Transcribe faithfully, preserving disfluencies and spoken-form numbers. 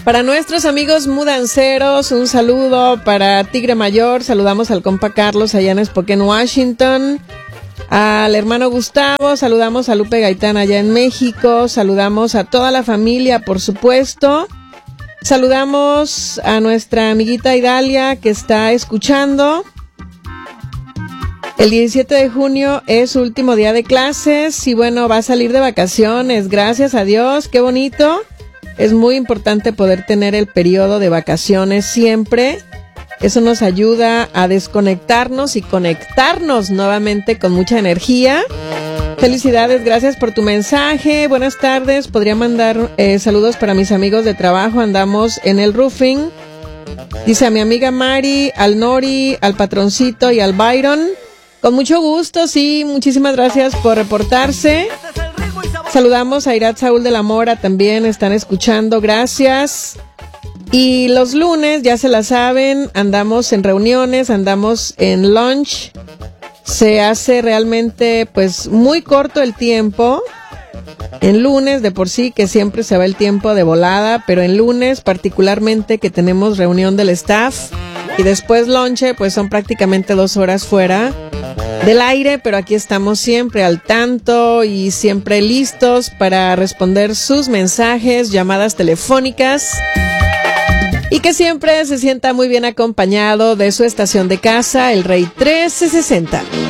Para nuestros amigos mudanceros, un saludo para Tigre Mayor, saludamos al compa Carlos allá en Spokane, Washington, al hermano Gustavo, saludamos a Lupe Gaitán allá en México, saludamos a toda la familia, por supuesto, saludamos a nuestra amiguita Idalia que está escuchando. El diecisiete de junio es su último día de clases y bueno, va a salir de vacaciones, gracias a Dios, qué bonito. Es muy importante poder tener el periodo de vacaciones siempre. Eso nos ayuda a desconectarnos y conectarnos nuevamente con mucha energía. Felicidades, gracias por tu mensaje. Buenas tardes, podría mandar eh, saludos para mis amigos de trabajo. Andamos en el roofing. Dice a mi amiga Mari, al Nori, al Patroncito y al Byron. Con mucho gusto, sí, muchísimas gracias por reportarse. Saludamos a Irat Saúl de la Mora, también están escuchando, gracias. Y los lunes, ya se la saben, andamos en reuniones, andamos en lunch. Se hace realmente, pues, muy corto el tiempo. En lunes, de por sí, que siempre se va el tiempo de volada, pero en lunes, particularmente, que tenemos reunión del staff. Y después lonche, pues son prácticamente dos horas fuera del aire, pero aquí estamos siempre al tanto y siempre listos para responder sus mensajes, llamadas telefónicas y que siempre se sienta muy bien acompañado de su estación de casa, el Rey trece sesenta.